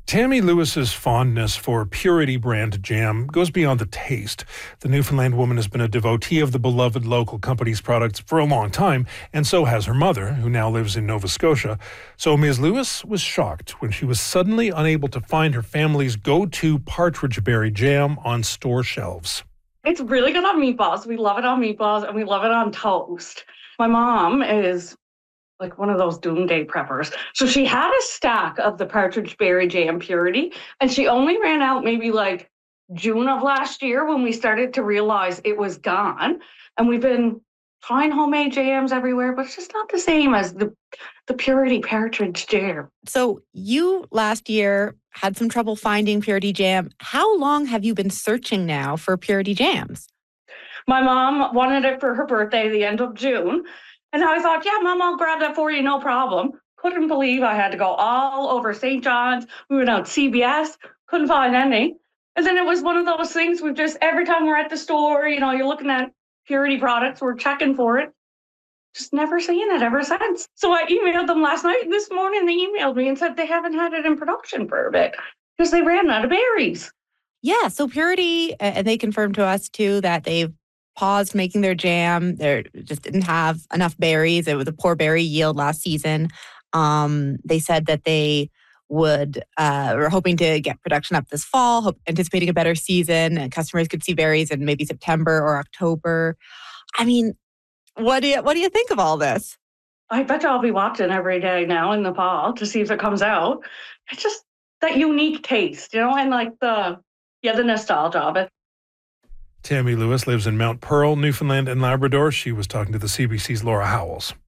Tammy Lewis's fondness for Purity brand jam goes beyond the taste. The Newfoundland woman has been a devotee of the beloved local company's products for a long time, and so has her mother, who now lives in Nova Scotia. So Ms. Lewis was shocked when she was suddenly unable to find her family's go-to partridge berry jam on store shelves. It's really good on meatballs. We love it on meatballs, and we love it on toast. My mom is like one of those doomsday preppers. So she had a stack of the partridge berry jam Purity, and she only ran out maybe like June of last year when we started to realize it was gone. And we've been trying homemade jams everywhere, but it's just not the same as the Purity partridge jam. So you last year had some trouble finding Purity jam. How long have you been searching now for Purity jams? My mom wanted it for her birthday, the end of June. And I thought, yeah, Mom, I'll grab that for you, no problem. Couldn't believe I had to go all over St. John's. We went out CBS, couldn't find any. And then it was one of those things we just, every time we're at the store, you're looking at Purity products, we're checking for it. Just never seen it ever since. So I emailed them last night, and this morning they emailed me and said they haven't had it in production for a bit because they ran out of berries. Yeah, so Purity, and they confirmed to us too that they've paused making their jam. They just didn't have enough berries. It was a poor berry yield last season. They said that they were hoping to get production up this fall, anticipating a better season, and customers could see berries in maybe September or October. I mean, what do you think of all this? I bet you I'll be watching every day now in the fall to see if it comes out. It's just that unique taste, and like the nostalgia of it. Tammy Lewis lives in Mount Pearl, Newfoundland and Labrador. She was talking to the CBC's Laura Howells.